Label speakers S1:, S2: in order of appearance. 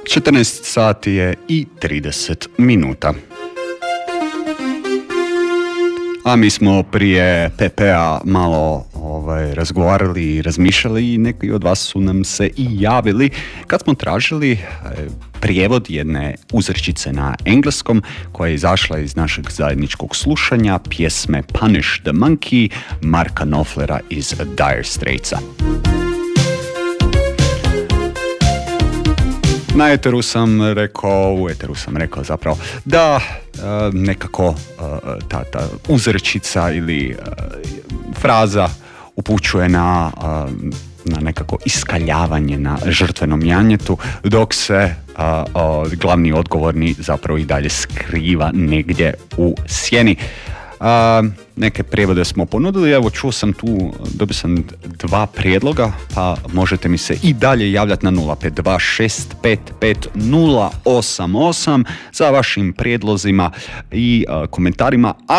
S1: 14 sati je i 30 minuta. A mi smo prije PP-a malo razgovarali i razmišljali i neki od vas su nam se i javili kad smo tražili prijevod jedne uzrečice na engleskom koja je izašla iz našeg zajedničkog slušanja pjesme Punish the Monkey Marka Knopflera iz Dire Straitsa. U eteru sam rekao zapravo da nekako ta uzrečica ili fraza upućuje na nekako iskaljavanje na žrtvenom janjetu, dok se glavni odgovorni zapravo i dalje skriva negdje u sjeni. Neke prijevode smo ponudili, evo dobio sam 2 prijedloga, pa možete mi se i dalje javljati na 052655088 za vašim prijedlozima i komentarima.